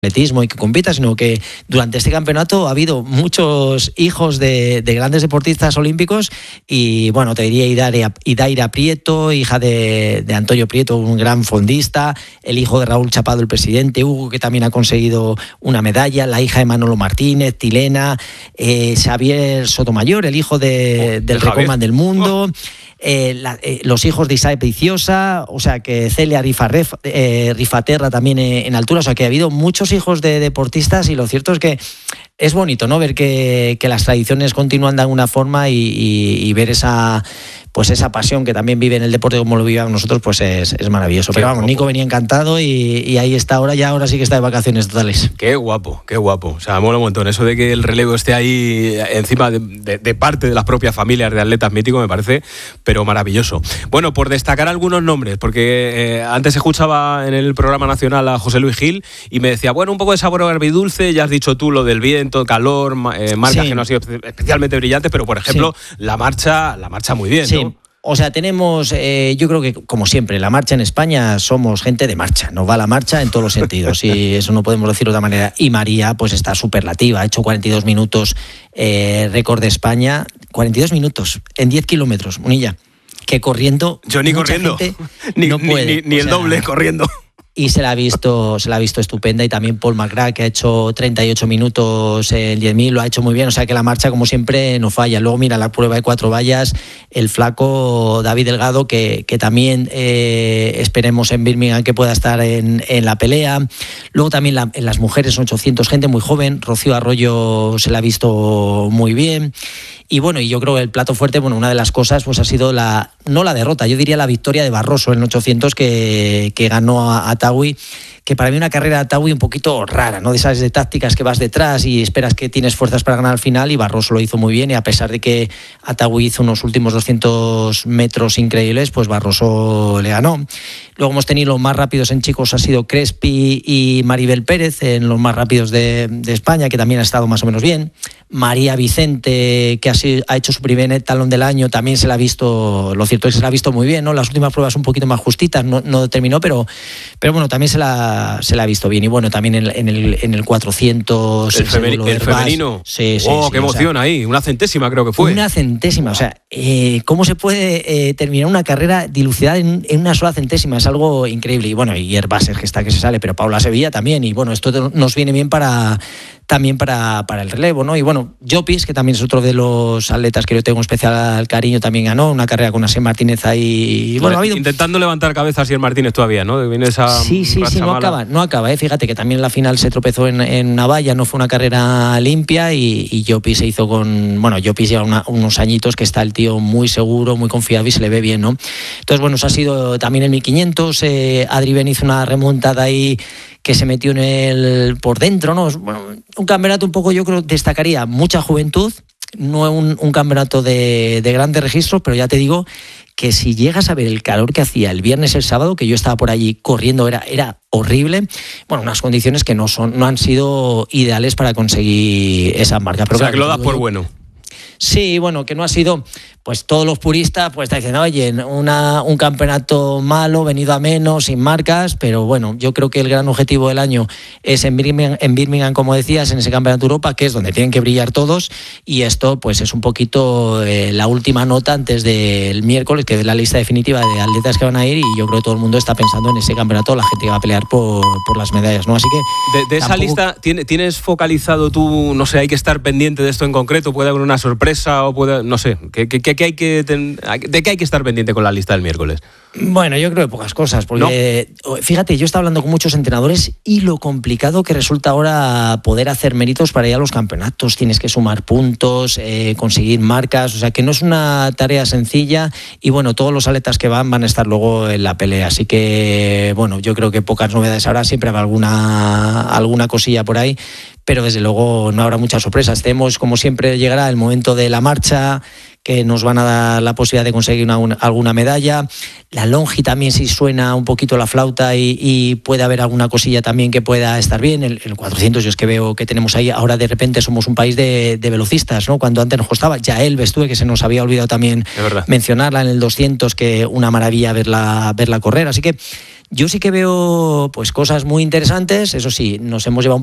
atletismo y que compita, sino que durante este campeonato ha habido muchos hijos de grandes deportistas olímpicos y bueno, te diría Idaira Prieto, hija de Antonio Prieto, un gran fondista, el hijo de Raúl Chapado, el presidente, Hugo, que también ha conseguido una medalla, la hija de Manolo Martínez, Tilena, Xavier Sotomayor, el hijo del recordman del mundo, los hijos de Isaac Preciosa, o sea que Celia Rifaterra también en altura, o sea que ha habido muchos hijos de deportistas y lo cierto es que es bonito, ¿no? Ver que las tradiciones continúan de alguna forma y ver esa pasión que también vive en el deporte como lo vivimos nosotros, pues es maravilloso. Pero vamos, Nico venía encantado y ahí está ahora sí que está de vacaciones totales. Qué guapo. O sea, mola un montón. Eso de que el relevo esté ahí encima de parte de las propias familias de atletas míticos me parece, pero maravilloso. Bueno, por destacar algunos nombres, porque antes escuchaba en el programa nacional a José Luis Gil y me decía, bueno, un poco de sabor agridulce, ya has dicho tú lo del viento, calor, marcas que no han sido especialmente brillantes, pero por ejemplo, la marcha muy bien, sí. ¿no? O sea, tenemos, yo creo que como siempre, la marcha en España somos gente de marcha, nos va la marcha en todos los sentidos y eso no podemos decirlo de otra manera. Y María pues está superlativa, ha hecho 42 minutos, récord de España, 42 minutos en 10 kilómetros, Munilla, que corriendo... Yo ni corriendo, no puede, ni el doble corriendo. Y se la ha visto estupenda y también Paul McGrath, que ha hecho 38 minutos el 10.000, lo ha hecho muy bien, o sea que la marcha como siempre no falla. Luego mira la prueba de 4 vallas, el flaco David Delgado que también esperemos en Birmingham que pueda estar en la pelea. Luego también en las mujeres 800, gente muy joven, Rocío Arroyo se la ha visto muy bien. Y bueno, y yo creo que el plato fuerte, bueno, una de las cosas pues ha sido no la derrota, yo diría la victoria de Barroso en el 800 que ganó a Tawi, que para mí una carrera de Tawi un poquito rara, ¿no? De esas de tácticas que vas detrás y esperas que tienes fuerzas para ganar al final, y Barroso lo hizo muy bien, y a pesar de que Tawi hizo unos últimos 200 metros increíbles, pues Barroso le ganó. Luego hemos tenido los más rápidos en chicos, ha sido Crespi y Maribel Pérez en los más rápidos de España, que también ha estado más o menos bien. María Vicente, que ha hecho su primer talón del año, también se la ha visto, lo cierto es que se la ha visto muy bien, ¿no? Las últimas pruebas un poquito más justitas, no terminó, pero bueno, también se la ha visto bien. Y bueno, también en el 400... El femenino. Sí, qué emoción, o sea, ahí, una centésima creo que fue. Una centésima, o sea, ¿cómo se puede terminar una carrera dilucidada en una sola centésima? Es algo increíble. Y bueno, y Herbáser que está que se sale, pero Paula Sevilla también, y bueno, esto nos viene bien para el relevo, ¿no? Y bueno, Llopis, que también es otro de los atletas que yo tengo especial cariño, también ganó una carrera con Asier Martínez ahí. Bueno, ha habido... intentando levantar cabeza Asier Martínez todavía, ¿no? Viene esa sí, no acaba, Fíjate que también en la final se tropezó en una valla, no fue una carrera limpia, y Llopis se hizo Llopis lleva unos añitos que está el tío muy seguro, muy confiado y se le ve bien, ¿no? Entonces, bueno, eso ha sido también el 1500, Adri Ben hizo una remontada ahí que se metió por dentro, ¿no? Bueno, un campeonato un poco, yo creo, destacaría mucha juventud, no un campeonato de grandes registros, pero ya te digo que si llegas a ver el calor que hacía el viernes, el sábado, que yo estaba por allí corriendo, era horrible. Bueno, unas condiciones que no han sido ideales para conseguir esa marca. Pero o sea, claro, que lo das por bueno. Sí, bueno, que no ha sido, pues todos los puristas pues te dicen, oye, un campeonato malo, venido a menos, sin marcas, pero bueno, yo creo que el gran objetivo del año es en Birmingham, como decías, en ese campeonato de Europa, que es donde tienen que brillar todos, y esto pues es un poquito la última nota antes del miércoles, que es la lista definitiva de atletas que van a ir, y yo creo que todo el mundo está pensando en ese campeonato, la gente que va a pelear por las medallas, ¿no? Así que... De esa lista, ¿tienes focalizado tú, no sé, hay que estar pendiente de esto en concreto, puede haber una sorpresa o puede, no sé, ¿de qué hay que estar pendiente con la lista del miércoles? Bueno, yo creo que pocas cosas, porque fíjate, yo he estado hablando con muchos entrenadores y lo complicado que resulta ahora poder hacer méritos para ir a los campeonatos. Tienes que sumar puntos, conseguir marcas, o sea que no es una tarea sencilla, y bueno, todos los atletas que van a estar luego en la pelea, así que bueno, yo creo que pocas novedades habrá, siempre habrá alguna cosilla por ahí, pero desde luego no habrá muchas sorpresas. Tenemos, como siempre, llegará el momento de la marcha, que nos van a dar la posibilidad de conseguir alguna medalla. La longi también, si suena un poquito la flauta y puede haber alguna cosilla también que pueda estar bien. El 400, yo es que veo que tenemos ahí, ahora de repente somos un país de velocistas, ¿no? Cuando antes nos costaba. Yael Bestúe, que se nos había olvidado también mencionarla en el 200, que una maravilla verla correr. Así que Yo sí que veo pues cosas muy interesantes, eso sí, nos hemos llevado